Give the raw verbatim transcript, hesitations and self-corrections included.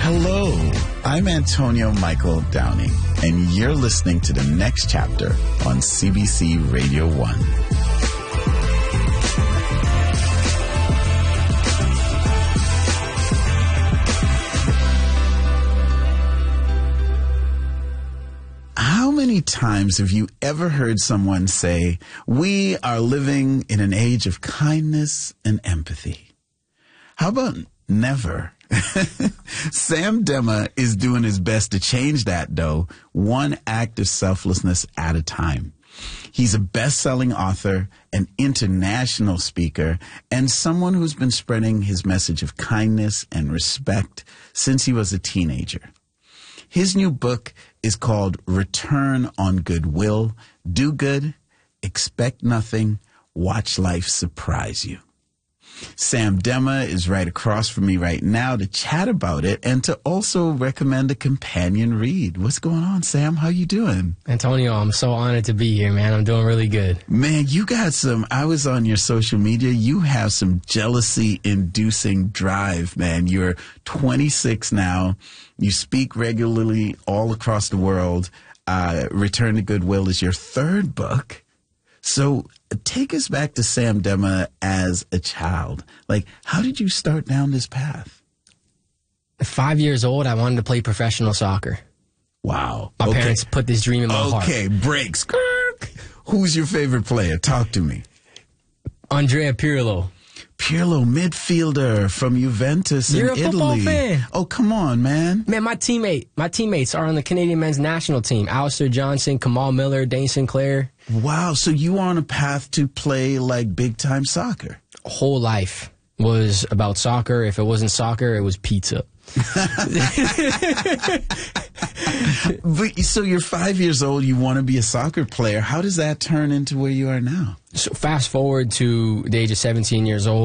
Hello, I'm Antonio Michael Downey, and you're listening to the next chapter on C B C Radio one. How many times have you ever heard someone say, "We are living in an age of kindness and empathy"? How about never? Sam Dema is doing his best to change that, though, one act of selflessness at a time. He's a best-selling author, an international speaker, and someone who's been spreading his message of kindness and respect since he was a teenager. His new book is called Return on Goodwill. Do good, expect nothing, watch life surprise you. Sam Dema is right across from me right now to chat about it and to also recommend a companion read. What's going on, Sam? How you doing? Antonio, I'm so honored to be here, man. I'm doing really good. Man, you got some, I was on your social media. You have some jealousy-inducing drive, man. You're twenty-six now. You speak regularly all across the world. Uh, Return to Goodwill is your third book. So take us back to Sam Dema as a child. Like, how did you start down this path? At five years old, I wanted to play professional soccer. Wow. My okay. parents put this dream in my heart. Okay, breaks. Who's your favorite player? Talk to me. Andrea Pirlo. Pirlo, midfielder from Juventus You're in a football Italy. fan. Oh, come on, man. Man, my teammate, my teammates are on the Canadian men's national team. Alistair Johnson, Kamal Miller, Dane Sinclair. Wow, so you were on a path to play like big-time soccer. Whole life was about soccer. If it wasn't soccer, it was pizza. But so you're five years old, you want to be a soccer player. How does that turn into where you are now? So fast forward to the age of seventeen years old.